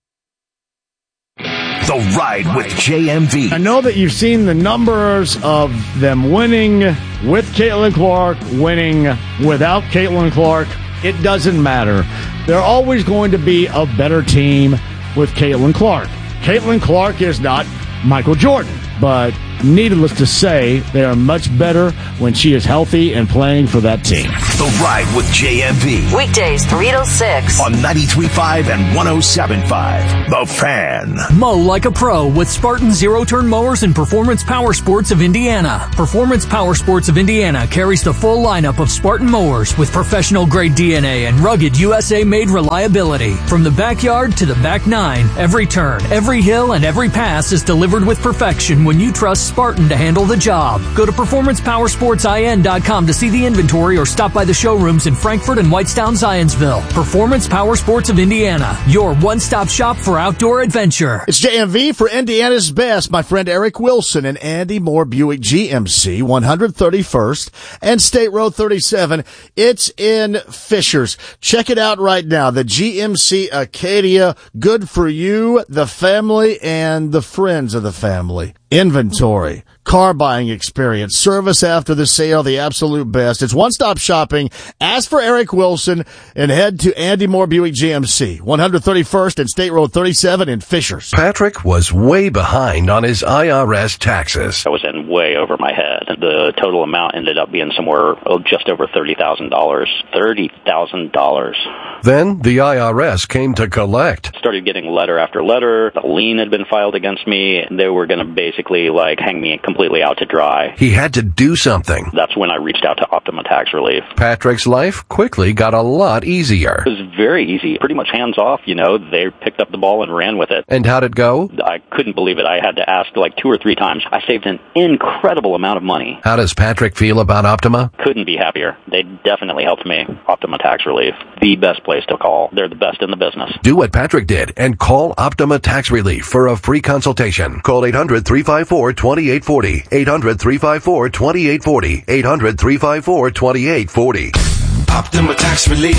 The Ride with J M V. I know that you've seen the numbers of them winning with Caitlin Clark, winning without Caitlin Clark. It doesn't matter. They're always going to be a better team with Caitlin Clark. Caitlin Clark is not Michael Jordan, but needless to say, they are much better when she is healthy and playing for that team. The Ride with J M V. Weekdays three to six. On ninety-three point five and one oh seven point five. The Fan. Mow like a pro with Spartan zero-turn mowers and Performance Power Sports of Indiana. Performance Power Sports of Indiana carries the full lineup of Spartan mowers with professional-grade D N A and rugged U S A-made reliability. From the backyard to the back nine, every turn, every hill, and every pass is delivered with perfection when you trust Spartan to handle the job. Go to performance power sports I N dot com to see the inventory or stop by the showrooms in Frankfort and Whitestown, Zionsville. Performance Power Sports of Indiana, your one-stop shop for outdoor adventure. It's J M V for Indiana's best. My friend Eric Wilson and Andy Moore Buick G M C, one thirty-first and State Road thirty-seven. It's in Fishers. Check it out right now. The G M C Acadia, good for you, the family, and the friends of the family. Inventory, car buying experience, service after the sale, the absolute best. It's one-stop shopping. Ask for Eric Wilson and head to Andy Moore Buick G M C, one thirty-first and State Road thirty-seven in Fishers. Patrick was way behind on his I R S taxes. I was in way over my head. The total amount ended up being somewhere oh, just over thirty thousand dollars. thirty thousand dollars. Then the I R S came to collect. Started getting letter after letter. A lien had been filed against me. They were going to basically like hang me completely out to dry. He had to do something. That's when I reached out to Optima Tax Relief. Patrick's life quickly got a lot easier. It was very easy, pretty much hands off, you know. They picked up the ball and ran with it. And how'd it go? I couldn't believe it. I had to ask like two or three times. I saved an incredible amount of money. How does Patrick feel about Optima? Couldn't be happier. They definitely helped me. Optima Tax Relief, the best place to call. They're the best in the business. Do what Patrick did and call Optima Tax Relief for a free consultation. Call eight hundred, three five four, two eight four zero. eight hundred, three five four, two eight four zero. eight hundred, three five four, two eight four zero. Optima Tax Relief.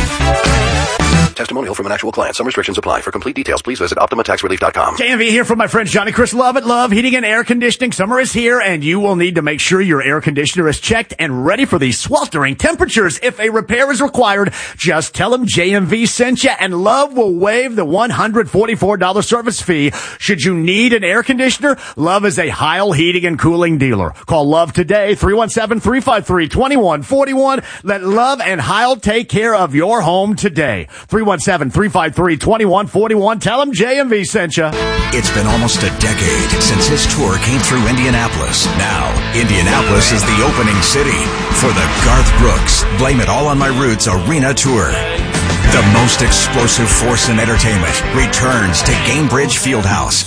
Testimonial from an actual client. Some restrictions apply. For complete details, please visit optima tax relief dot com. J M V here from my friends Johnny Chris Love at Love Heating and Air Conditioning. Summer is here, and you will need to make sure your air conditioner is checked and ready for these sweltering temperatures. If a repair is required, just tell them J M V sent you, and Love will waive the one hundred forty-four dollars service fee. Should you need an air conditioner, Love is a Heil Heating and Cooling dealer. Call Love today, three one seven, three five three, two one four one. Let Love and Heil take care of your home today. three one seven, three five three, two one four one. Tell them J M V sent you. It's been almost a decade since his tour came through Indianapolis. Now, Indianapolis is the opening city for the Garth Brooks Blame It All on My Roots Arena Tour. The most explosive force in entertainment returns to Gamebridge Fieldhouse.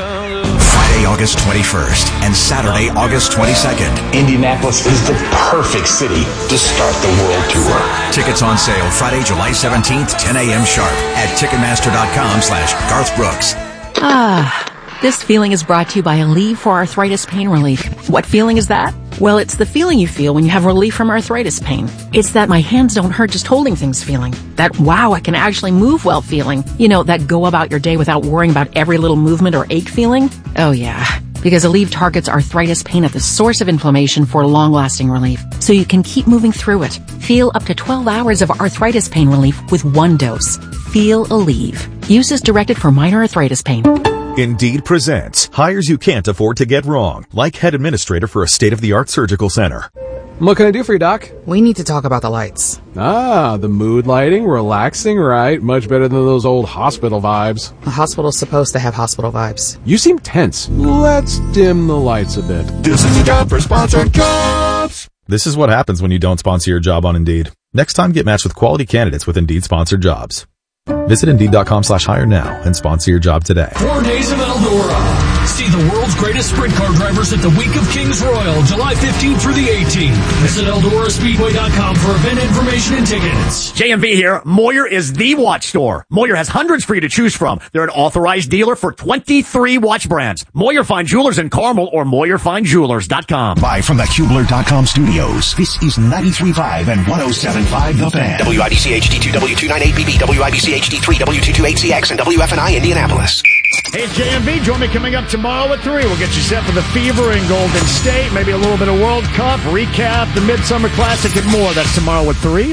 Friday, August twenty-first and Saturday, August twenty-second. Indianapolis is the perfect city to start the world tour. Tickets on sale Friday, July seventeenth, ten a.m. sharp at Ticketmaster.com slash Garth Brooks. Ah, this feeling is brought to you by Aleve for Arthritis Pain Relief. What feeling is that? Well, it's the feeling you feel when you have relief from arthritis pain. It's that my hands don't hurt just holding things feeling. That wow, I can actually move well feeling. You know, that go about your day without worrying about every little movement or ache feeling. Oh yeah, because Aleve targets arthritis pain at the source of inflammation for long-lasting relief, so you can keep moving through it. Feel up to twelve hours of arthritis pain relief with one dose. Feel Aleve. Use is directed for minor arthritis pain. Indeed presents hires you can't afford to get wrong, like head administrator for a state-of-the-art surgical center. What can I do for you, Doc? We need to talk about the lights. Ah, the mood lighting, relaxing, right? Much better than those old hospital vibes. A hospital's supposed to have hospital vibes. You seem tense. Let's dim the lights a bit. This is the job for sponsored jobs. This is what happens when you don't sponsor your job on Indeed. Next time, get matched with quality candidates with Indeed sponsored jobs. Visit Indeed.com slash hire now and sponsor your job today. Four days of Eldora. See the world's greatest sprint car drivers at the Week of Kings Royal, July fifteenth through the eighteenth. Visit Eldora Speedway dot com for event information and tickets. J M V here. Moyer is the watch store. Moyer has hundreds for you to choose from. They're an authorized dealer for twenty-three watch brands. Moyer Fine Jewelers in Carmel or Moyer Fine Jewelers dot com. Live from the Hubler dot com studios, this is ninety-three point five and one oh seven point five The Fan. W I B C H D two, W two ninety-eight B B, W I B C H D three, W two twenty-eight C X, and W F N I Indianapolis. Hey, it's J M V. Join me coming up tomorrow at three. We'll get you set for the Fever in Golden State, maybe a little bit of World Cup, recap the Midsummer Classic, and more. That's tomorrow at three.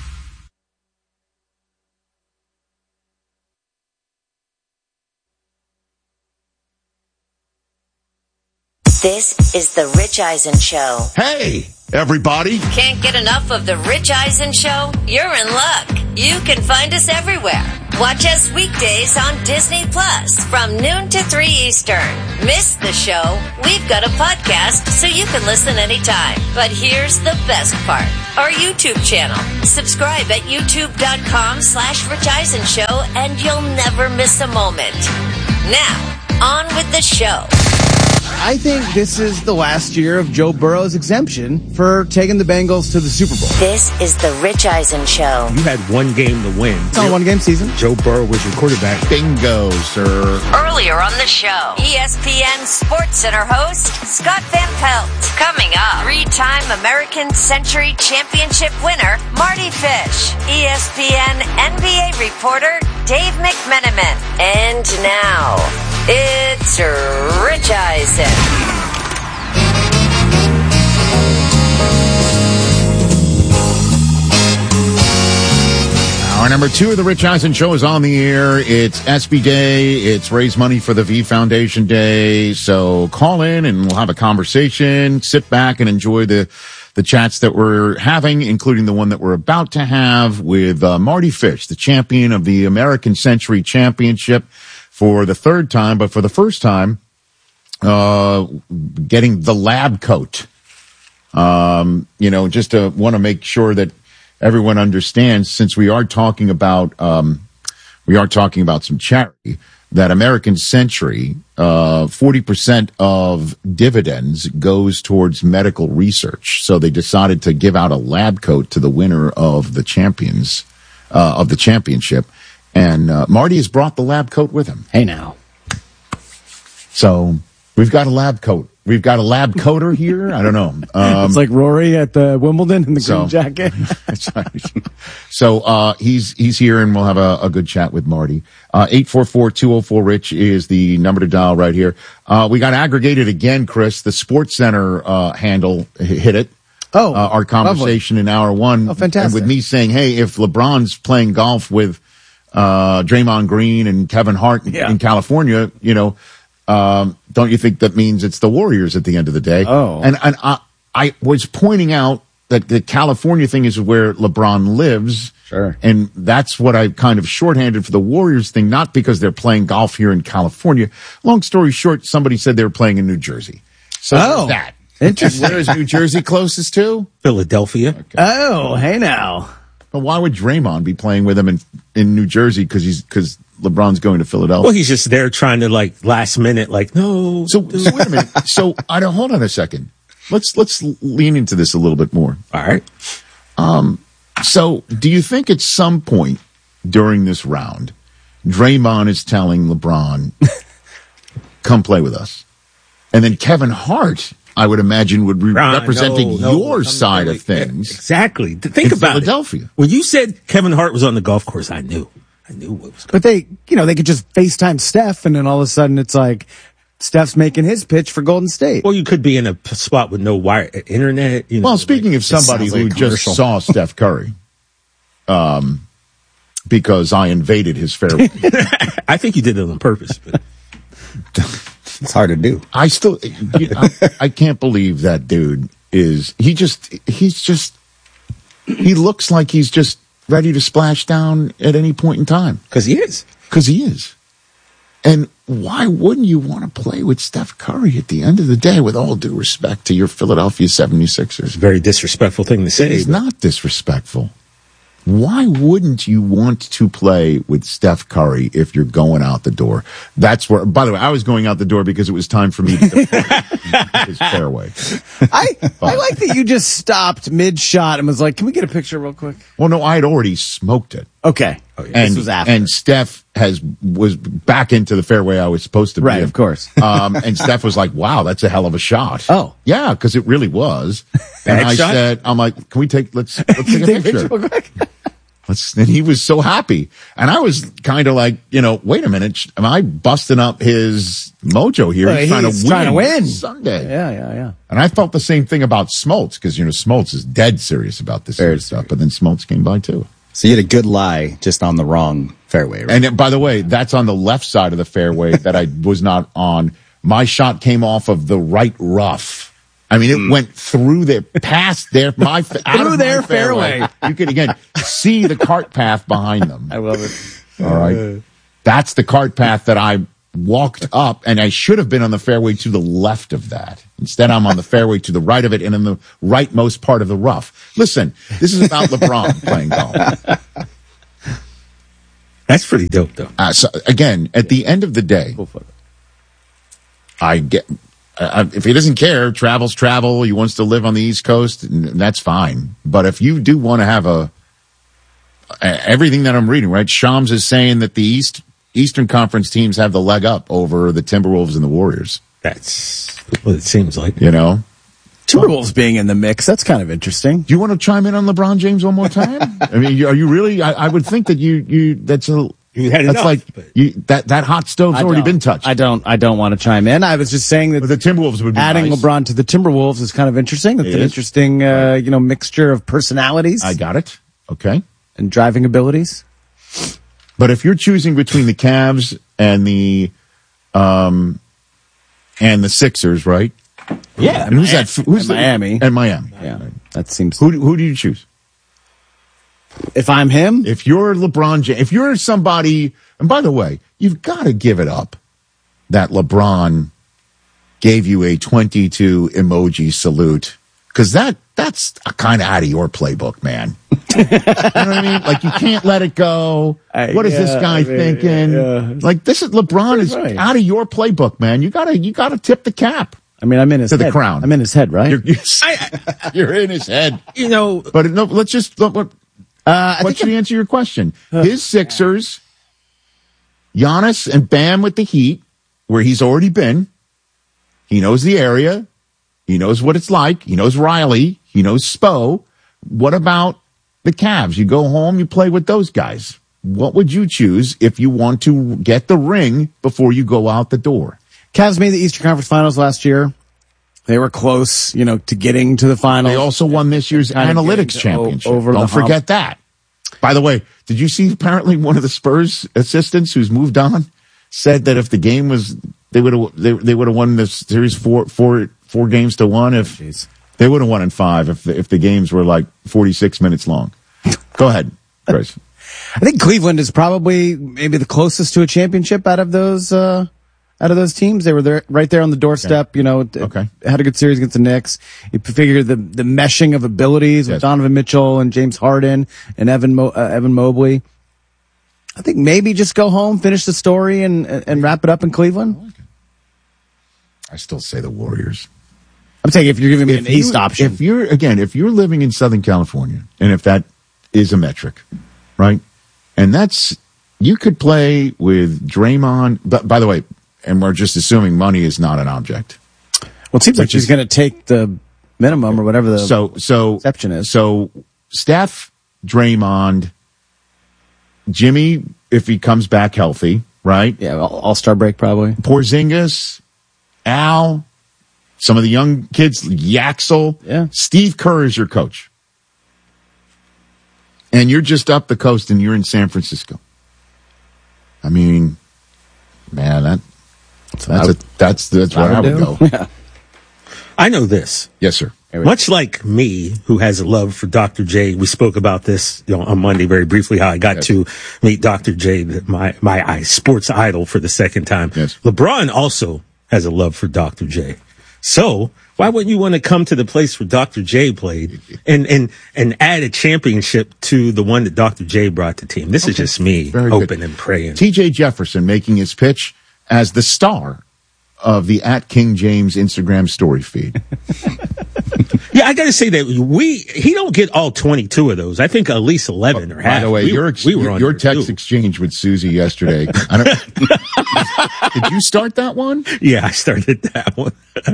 This is the Rich Eisen Show. Hey, everybody. Can't get enough of the Rich Eisen Show? You're in luck. You can find us everywhere. Watch us weekdays on Disney Plus from noon to three Eastern. Miss the show? We've got a podcast so you can listen anytime. But here's the best part. Our YouTube channel. Subscribe at youtube.com slash Rich Eisen Show and you'll never miss a moment. Now, on with the show. I think this is the last year of Joe Burrow's exemption for taking the Bengals to the Super Bowl. This is the Rich Eisen Show. You had one game to win. It's on one game season. Joe Burrow was your quarterback. Bingo, sir. Earlier on the show, E S P N Sports Center host Scott Van Pelt. Coming up, three-time American Century Championship winner Marty Fish. E S P N N B A reporter Dave McMenamin. And now, it's Rich Eisen. Hour number two of the Rich Eisen Show is on the air. It's S B Day. It's Raise Money for the V Foundation Day. So call in and we'll have a conversation. Sit back and enjoy the the chats that we're having, including the one that we're about to have with uh, Marty Fish, the champion of the American Century Championship for the third time, but for the first time, uh, getting the lab coat. Um, you know, just to want to make sure that everyone understands, since we are talking about, um, we are talking about some charity, that American Century, uh, forty percent of dividends goes towards medical research. So they decided to give out a lab coat to the winner of the champions, uh, of the championship. And, uh, Marty has brought the lab coat with him. Hey now. So we've got a lab coat. We've got a lab coater here. I don't know. Um, it's like Rory at the Wimbledon in the so, green jacket. That's right. So, uh, he's, he's here and we'll have a, a good chat with Marty. Uh, eight four four, two oh four, Rich is the number to dial right here. Uh, we got aggregated again, Chris. The Sports Center, uh, handle hit it. Oh, uh, our conversation lovely. In hour one. Oh, fantastic. And with me saying, hey, if LeBron's playing golf with, uh, Draymond Green and Kevin Hart in, yeah. in California, you know, Um, don't you think that means it's the Warriors at the end of the day? Oh. And, and I, I was pointing out that the California thing is where LeBron lives. Sure. And that's what I kind of shorthanded for the Warriors thing, not because they're playing golf here in California. Long story short, somebody said they were playing in New Jersey. So oh, there's that. Interesting. Where is New Jersey closest to? Philadelphia. Okay. Oh, hey now. But why would Draymond be playing with him in, in New Jersey? Cause he's, cause LeBron's going to Philadelphia. Well, he's just there trying to like last minute, like, no. So, so wait a minute. So I don't, hold on a second. Let's, let's lean into this a little bit more. All right. Um, so do you think at some point during this round, Draymond is telling LeBron, come play with us? And then Kevin Hart, I would imagine, would be Ron, representing no, no, your side really, of things. Exactly. Think about Philadelphia. It. When you said Kevin Hart was on the golf course, I knew. I knew what was going on. But they, you know, they could just FaceTime Steph, and then all of a sudden it's like Steph's making his pitch for Golden State. Well, you could be in a spot with no wire internet. You know, well, speaking like, of somebody who like just saw Steph Curry, um, because I invaded his fairway. I think you did it on purpose. But it's hard to do. I still, you know, I, I can't believe that dude is, he just, he's just, he looks like he's just ready to splash down at any point in time. Because he is. Because he is. And why wouldn't you want to play with Steph Curry at the end of the day, with all due respect to your Philadelphia seventy-sixers? Very disrespectful thing to say. It's not disrespectful. why wouldn't you want to play with Steph Curry if you're going out the door? That's where, by the way, I was going out the door because it was time for me to depart his fairway. I, I like that you just stopped mid-shot and was like, can we get a picture real quick? Well, no, I had already smoked it. Okay. Oh, yeah. And, this was after. And Steph has was back into the fairway I was supposed to be Right, in. of course. Um, and Steph was like, wow, that's a hell of a shot. Oh. Yeah, because it really was. And Bag I shot? said, I'm like, can we take, let's, let's take a Take a picture. picture real quick. Let's, and he was so happy. And I was kind of like, you know, wait a minute, am I busting up his mojo here? Well, he's trying, he's to, trying win to win Sunday. Yeah, yeah, yeah. And I felt the same thing about Smoltz, because, you know, Smoltz is dead serious about this sort of stuff. But then Smoltz came by too. So you had a good lie just on the wrong fairway, right? And uh, by the way, that's on the left side of the fairway that I was not on. My shot came off of the right rough. I mean, it mm. went through their, past their, my, out through of their my fairway. fairway. You can, again, see the cart path behind them. I love it. All right. That's the cart path that I walked up, and I should have been on the fairway to the left of that. Instead, I'm on the fairway to the right of it and in the rightmost part of the rough. Listen, this is about LeBron playing golf. That's pretty dope, though. Uh, so again, at the end of the day, I get, uh, if he doesn't care, travel's travel. He wants to live on the East Coast, and that's fine. But if you do want to have a, everything that I'm reading, right? Shams is saying that the East Eastern Conference teams have the leg up over the Timberwolves and the Warriors. That's what it seems like. You know? Timberwolves being in the mix, that's kind of interesting. Do you want to chime in on LeBron James one more time? I mean, are you really? I, I would think that you, you, that's a, you had that's enough, like, you, that, that hot stove's I already don't. been touched. I don't, I don't want to chime in. I was just saying that but the Timberwolves would be adding nice. LeBron to the Timberwolves is kind of interesting. That's It an is. interesting, uh, you know, mixture of personalities. I got it. Okay. And driving abilities. But if you're choosing between the Cavs and the, um, and the Sixers, right? Yeah. And who's that? Who's and the, Miami. And Miami. Yeah. That seems. Who, who do you choose? If I'm him? If you're LeBron James, if you're somebody, and by the way, you've got to give it up that LeBron gave you a twenty-two emoji salute. Cause that, that's kind of out of your playbook, man. You know what I mean? Like, you can't let it go. I, What is yeah, this guy I mean, thinking? yeah. Like, this is LeBron is right. out of your playbook, man. You gotta, you gotta tip the cap. I mean, I'm in his to head. the crown. I'm in his head, right? You're, you're, you're in his head. You know, but no, let's just, look, what, uh, what should answer your question? His Sixers, Giannis and Bam with the Heat, where he's already been. He knows the area. He knows what it's like. He knows Riley. He knows Spo. What about the Cavs? You go home, you play with those guys. What would you choose if you want to get the ring before you go out the door? Cavs made the Eastern Conference Finals last year. They were close, you know, to getting to the finals. They also won this year's Kind of analytics getting championship. o- over Don't the hump. forget that. By the way, did you see apparently one of the Spurs assistants who's moved on said that if the game was, they would have, they, they would have won this series four, four, four games to one. If Jeez. they would have won in five, if the, if the games were like forty-six minutes long. Go ahead, Chris. I think Cleveland is probably maybe the closest to a championship out of those, uh, out of those teams. They were there, right there on the doorstep, you know, Okay. had a good series against the Knicks. You figure the, the meshing of abilities with Yes. Donovan Mitchell and James Harden and Evan, Mo, uh, Evan Mobley. I think maybe just go home, finish the story and, and wrap it up in Cleveland. I still say the Warriors. I'm saying if you're giving me If an East you- option. If you're, again, if you're living in Southern California, and if that is a metric, right? And that's, you could play with Draymond, but by the way, and we're just assuming money is not an object. Well, it seems like Which she's is- going to take the minimum or whatever the So, so, exception is. so Steph, Draymond, Jimmy, if he comes back healthy, right? Yeah, all star break probably. Porzingis, Al, some of the young kids, Yaxel. Yeah. Steve Kerr is your coach. And you're just up the coast and you're in San Francisco. I mean, man, that that's a, that's that's where I would do. go. Yeah. I know this. Yes, sir. Much like me, who has a love for Doctor J, we spoke about this, you know, on Monday very briefly, how I got Yes. to meet Doctor J, my, my I- sports idol for the second time. Yes. LeBron also has a love for Doctor J. So Why wouldn't you want to come to the place where Doctor J played and, and, and add a championship to the one that Doctor J brought to the team? This okay. is just me Very hoping good. and praying. T J Jefferson making his pitch as the star of the at King James Instagram story feed. Yeah, I got to say that we he don't get all twenty-two of those. I think at least eleven or half. By the way, we, your ex- we were your text too. exchange with Susie yesterday. I don't, did you start that one? Yeah, I started that one.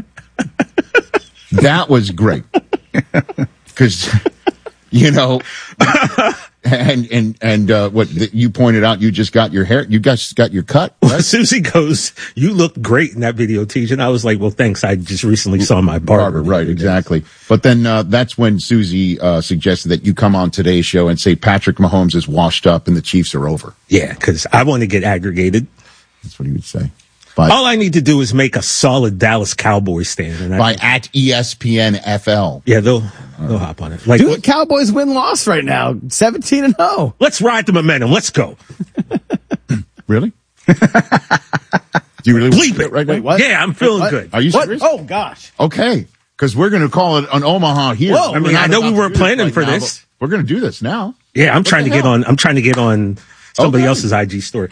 That was great because you know, and and and uh, what the, you pointed out, you just got your hair, you guys got your cut. Right? Well, Susie goes, "You look great in that video, T J." And I was like, "Well, thanks. I just recently saw my barber." barber right, exactly. But then uh, that's when Susie uh, suggested that you come on today's show and say Patrick Mahomes is washed up and the Chiefs are over. Yeah, because I want to get aggregated. That's what he would say. But all I need to do is make a solid Dallas Cowboys stand. And by I, at E S P N F L. Yeah, they'll they'll hop on it. Like, Dude, what, Cowboys win-loss right now, seventeen and oh. Let's ride the momentum. Let's go. Really? Do you really bleep it right now? Wait, what? Yeah, I'm feeling Wait, good. Are you serious? What? Oh gosh. Okay, because we're going to call it an Omaha here. Whoa, I mean, I know we weren't planning right for now, this. We're going to do this now. Yeah, I'm what trying to hell? get on. I'm trying to get on somebody okay. else's I G story.